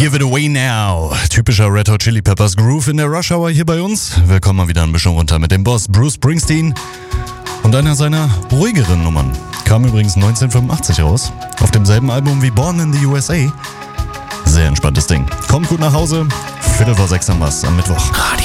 Give it away now. Typischer Red Hot Chili Peppers Groove in der Rush Hour hier bei uns. Wir kommen mal wieder ein bisschen runter mit dem Boss Bruce Springsteen und einer seiner ruhigeren Nummern. Kam übrigens 1985 raus, auf demselben Album wie Born in the USA. Sehr entspanntes Ding. Kommt gut nach Hause, 5:45 am Mittwoch.